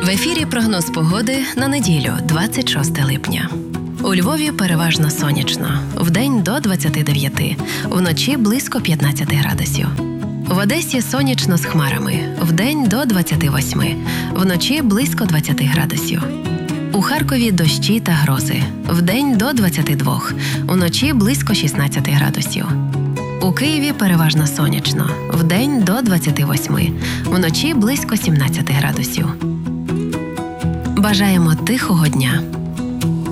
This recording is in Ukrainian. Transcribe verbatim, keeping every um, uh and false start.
В ефірі прогноз погоди на неділю, двадцять шосте липня. У Львові переважно сонячно. Вдень до двадцяти дев'яти, вночі близько п'ятнадцяти градусів. В Одесі сонячно з хмарами. Вдень до двадцяти восьми, вночі близько двадцяти градусів. У Харкові дощі та грози. Вдень до двадцяти двох, вночі близько шістнадцяти градусів. У Києві переважно сонячно. Вдень до двадцяти восьми, вночі близько сімнадцяти градусів. Бажаємо тихого дня.